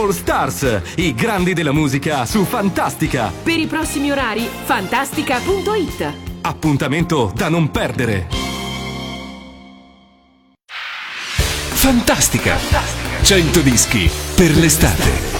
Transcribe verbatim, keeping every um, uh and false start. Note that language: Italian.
All Stars, i grandi della musica su Fantastica. Per i prossimi orari, fantastica punto it. Appuntamento da non perdere. Fantastica. cento dischi per l'estate.